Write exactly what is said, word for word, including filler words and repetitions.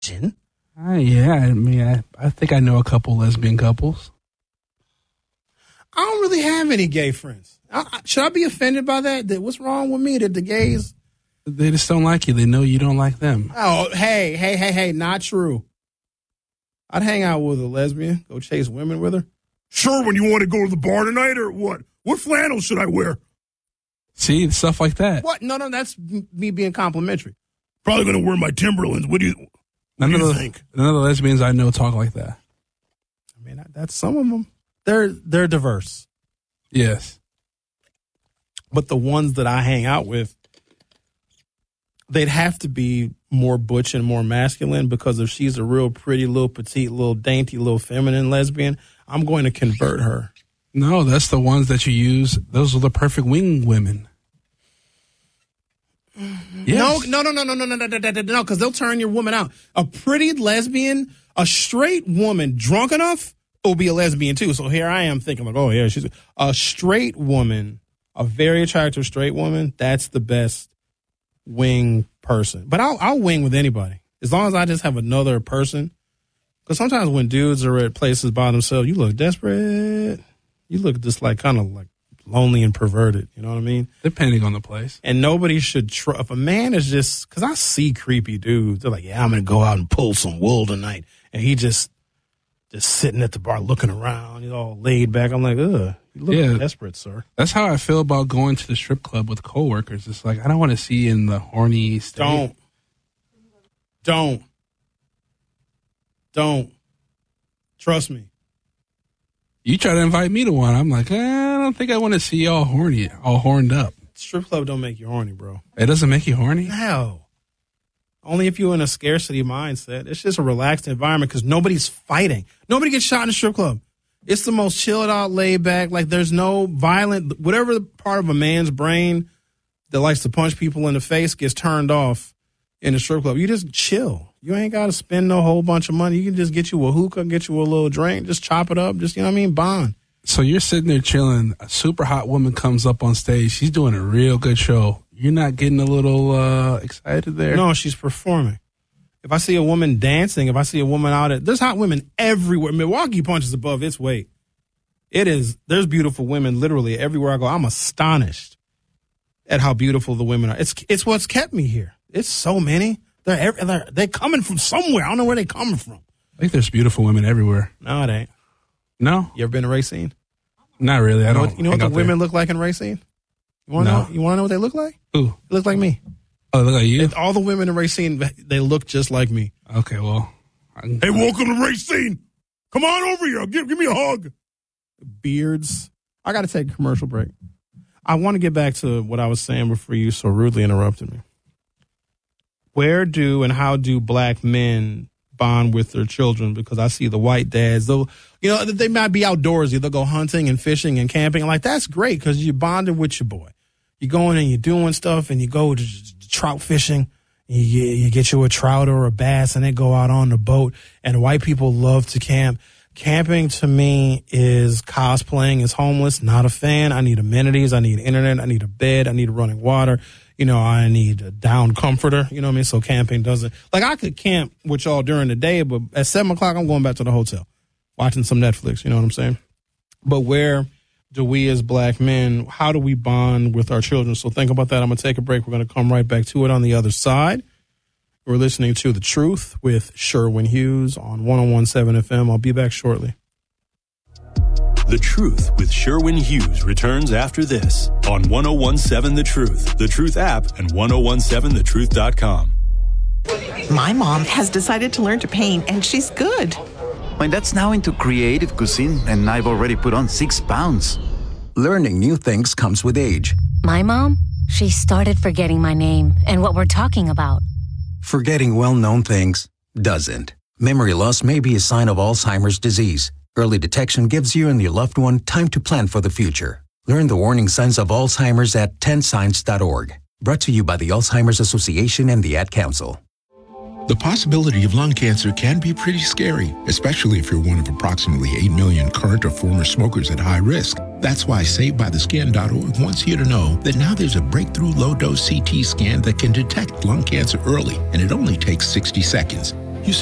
Uh, yeah, I mean, I, I think I know a couple lesbian couples. I don't really have any gay friends. I, I, should I be offended by that? That? What's wrong with me that the gays? They just don't like you. They know you don't like them. Oh, hey, hey, hey, hey, not true. I'd hang out with a lesbian, go chase women with her. Sure, when you want to go to the bar tonight or what? What flannel should I wear? See, stuff like that. What? No, no, that's me being complimentary. Probably going to wear my Timberlands. What do you, what none do you of the, think? None of the lesbians I know talk like that. I mean, that's some of them. They're they're diverse. Yes. But the ones that I hang out with, they'd have to be more butch and more masculine, because if she's a real pretty, little petite, little dainty, little feminine lesbian, I'm going to convert her. No, that's the ones that you use. Those are the perfect wing women. Yes. No, no, no, no, no, no, no, no, no, no, because they'll turn your woman out. A pretty lesbian, a straight woman drunk enough will be a lesbian too. So here I am thinking like, oh yeah, she's a straight woman, a very attractive straight woman. That's the best wing person. But I'll, I'll wing with anybody as long as I just have another person. Because sometimes when dudes are at places by themselves, you look desperate. You look just like kind of like lonely and perverted. You know what I mean? Depending on the place. And nobody should try. If a man is just, because I see creepy dudes, they're like, yeah, I'm going to go out and pull some wool tonight. And he just, just sitting at the bar looking around. He's all laid back. I'm like, ugh, you look yeah, desperate, sir. That's how I feel about going to the strip club with coworkers. It's like, I don't want to see you in the horny state. Don't. Don't. Don't. Trust me. You try to invite me to one. I'm like, eh, I don't think I want to see you all horny, all horned up. Strip club don't make you horny, bro. It doesn't make you horny? No. Only if you're in a scarcity mindset. It's just a relaxed environment because nobody's fighting. Nobody gets shot in a strip club. It's the most chilled out, laid back. Like there's no violent, whatever part of a man's brain that likes to punch people in the face gets turned off in a strip club. You just chill. You ain't got to spend no whole bunch of money. You can just get you a hookah, get you a little drink, just chop it up. Just, you know what I mean? Bond. So you're sitting there chilling. A super hot woman comes up on stage. She's doing a real good show. You're not getting a little uh, excited there? No, she's performing. If I see a woman dancing, if I see a woman out at, there's hot women everywhere. Milwaukee punches above its weight. It is, there's beautiful women literally everywhere I go. I'm astonished at how beautiful the women are. It's it's what's kept me here. It's so many. They're, every, they're, they're coming from somewhere. I don't know where they're coming from. I think there's beautiful women everywhere. No, it ain't. No? You ever been to Racine? Not really. I you know don't. What, you know what the women there. look like in Racine? You want to no. know? You want to know what they look like? Who? They look like me. Oh, they look like you? It, all the women in Racine, they look just like me. Okay, well. I, hey, welcome to Racine. Come on over here. Give, give me a hug. Beards. I got to take a commercial break. I want to get back to what I was saying before you so rudely interrupted me. Where do and how do black men bond with their children? Because I see the white dads, they'll, you know, they might be outdoorsy. They'll go hunting and fishing and camping. I'm like, that's great because you bonded with your boy. You're going and you're doing stuff and you go to trout fishing. You, you get you a trout or a bass and they go out on the boat. And white people love to camp. Camping to me is cosplaying as homeless. Not a fan. I need amenities. I need internet. I need a bed. I need running water. You know, I need a down comforter. You know what I mean? So camping doesn't, like I could camp with y'all during the day, but at seven o'clock, I'm going back to the hotel, watching some Netflix. You know what I'm saying? But where do we as black men, how do we bond with our children? So think about that. I'm going to take a break. We're going to come right back to it on the other side. We're listening to The Truth with Sherwin Hughes on one oh one point seven F M. I'll be back shortly. The Truth with Sherwin Hughes returns after this on one oh one point seven The Truth, The Truth app, and ten seventeen the truth dot com. My mom has decided to learn to paint, and she's good. My dad's now into creative cuisine, and I've already put on six pounds. Learning new things comes with age. My mom, she started forgetting my name and what we're talking about. Forgetting well-known things doesn't. Memory loss may be a sign of Alzheimer's disease. Early detection gives you and your loved one time to plan for the future. Learn the warning signs of Alzheimer's at ten signs dot org. Brought to you by the Alzheimer's Association and the Ad Council. The possibility of lung cancer can be pretty scary, especially if you're one of approximately eight million current or former smokers at high risk. That's why Saved By The Scan dot org wants you to know that now there's a breakthrough low-dose C T scan that can detect lung cancer early, and it only takes sixty seconds.